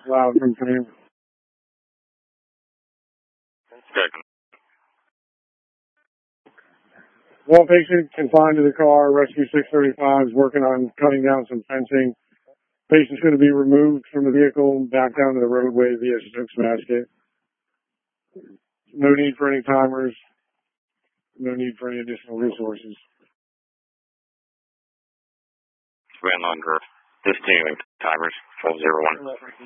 loud from him. Second. One patient confined to the car. Rescue 635 is working on cutting down some fencing. Patient's going to be removed from the vehicle and back down to the roadway via Stokes basket. No need for any timers. No need for any additional resources. Van Lundberg. Discontinuing timers. 1201.